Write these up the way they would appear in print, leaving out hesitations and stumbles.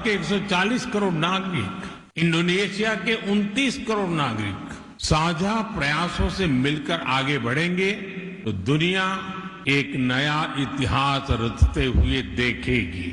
के 140 करोड़ नागरिक, इंडोनेशिया के 29 करोड़ नागरिक साझा प्रयासों से मिलकर आगे बढ़ेंगे तो दुनिया एक नया इतिहास रचते हुए देखेगी.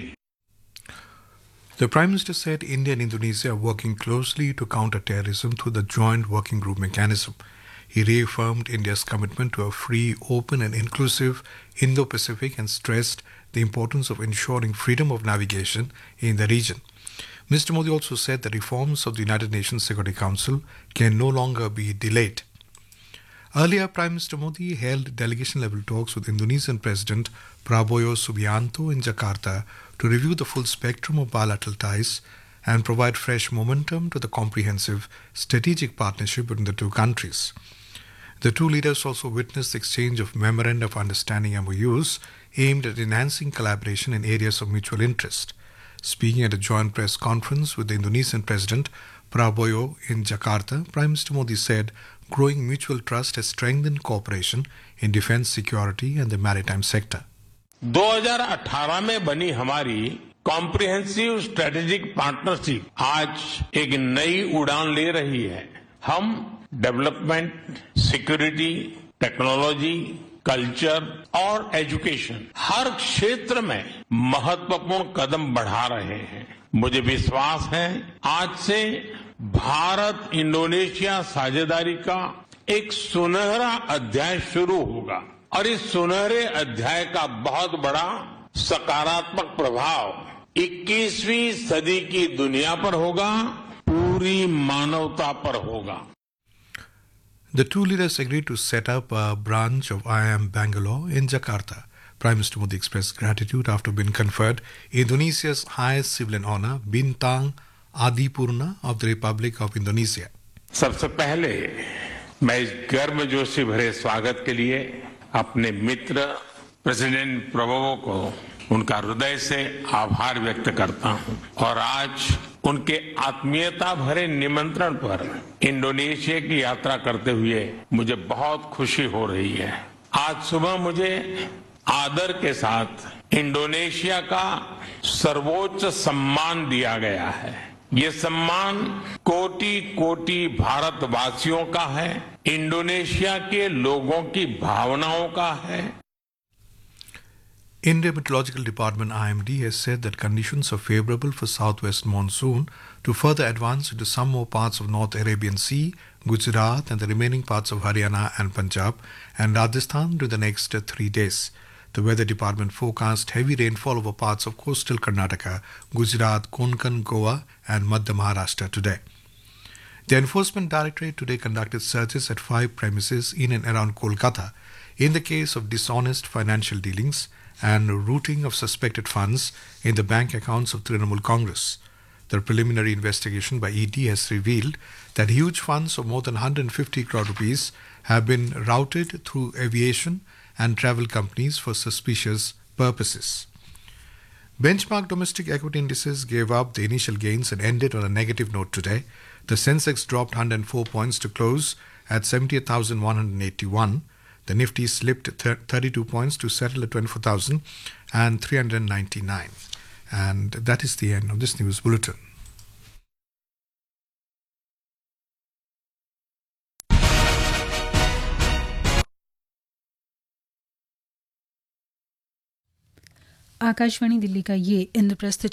The Prime Minister said India and Indonesia are working closely to counter terrorism through the Joint Working Group mechanism. He reaffirmed India's commitment to a free, open and inclusive Indo-Pacific and stressed the importance of ensuring freedom of navigation in the region. Mr. Modi also said that reforms of the United Nations Security Council can no longer be delayed. Earlier, Prime Minister Modi held delegation-level talks with Indonesian President Prabowo Subianto in Jakarta to review the full spectrum of bilateral ties and provide fresh momentum to the comprehensive strategic partnership between the two countries. The two leaders also witnessed the exchange of Memoranda of Understanding MOUs aimed at enhancing collaboration in areas of mutual interest. Speaking at a joint press conference with the Indonesian President Prabowo in Jakarta, Prime Minister Modi said growing mutual trust has strengthened cooperation in defense, security and the maritime sector. 2018 में बनी हमारी comprehensive strategic partnership आज एक नई उड़ान ले रही है. हम डेवलपमेंट, सिक्योरिटी, टेक्नोलॉजी, कल्चर और एजुकेशन हर क्षेत्र में महत्वपूर्ण कदम बढ़ा रहे हैं. मुझे विश्वास है आज से भारत इंडोनेशिया साझेदारी का एक सुनहरा अध्याय शुरू होगा और इस सुनहरे अध्याय का बहुत बड़ा सकारात्मक प्रभाव 21वीं सदी की दुनिया पर होगा, पूरी मानवता पर होगा. The two leaders agreed to set up a branch of IIM Bangalore in Jakarta. Prime Minister Modi expressed gratitude after being conferred Indonesia's highest civilian honor, Bintang Adipurna of the Republic of Indonesia. सबसे पहले मैं इस गर्मजोशी भरे स्वागत के लिए अपने मित्र प्रेसिडेंट प्रबोवो को उनका हृदय से आभार व्यक्त करता हूं और आज उनके आत्मीयता भरे निमंत्रण पर इंडोनेशिया की यात्रा करते हुए मुझे बहुत खुशी हो रही है. आज सुबह मुझे आदर के साथ इंडोनेशिया का सर्वोच्च सम्मान दिया गया है. ये सम्मान कोटि कोटि भारतवासियों का है, इंडोनेशिया के लोगों की भावनाओं का है. India Meteorological Department IMD has said that conditions are favorable for southwest monsoon to further advance into some more parts of North Arabian Sea, Gujarat and the remaining parts of Haryana and Punjab and Rajasthan during the next 3 days. The Weather Department forecast heavy rainfall over parts of coastal Karnataka, Gujarat, Konkan, Goa and Madhya Maharashtra today. The Enforcement Directorate today conducted searches at 5 premises in and around Kolkata in the case of dishonest financial dealings and routing of suspected funds in the bank accounts of Trinamool Congress. The preliminary investigation by ED has revealed that huge funds of more than 150 crore rupees have been routed through aviation and travel companies for suspicious purposes. Benchmark domestic equity indices gave up the initial gains and ended on a negative note today. The Sensex dropped 104 points to close at 78,181. The Nifty slipped 32 points to settle at 24,399. And that is the end of this news bulletin. Akashvani Delhi का ये इंद्रप्रस्थ